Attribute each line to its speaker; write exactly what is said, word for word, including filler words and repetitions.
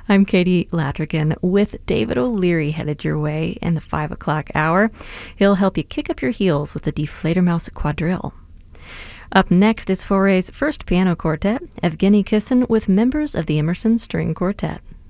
Speaker 1: I'm Katie Latrigan with David O'Leary headed your way in the five o'clock hour. He'll help you kick up your heels with the Deflatormouse Quadrille. Up next is Foray's first piano quartet, Evgeny Kissin with members of the Emerson String Quartet.